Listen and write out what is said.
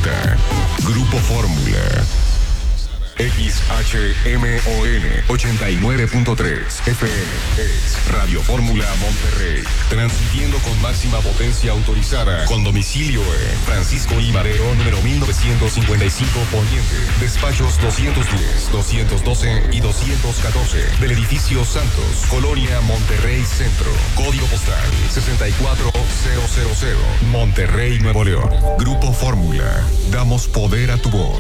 presenta Grupo Fórmula. XHMON 89.3 FM es Radio Fórmula Monterrey, transmitiendo con máxima potencia autorizada, con domicilio en Francisco I. Madero, número 1955 Poniente, despachos 210, 212 y 214 del edificio Santos, Colonia Monterrey Centro, código postal 64000, Monterrey, Nuevo León. Grupo Fórmula, damos poder a tu voz.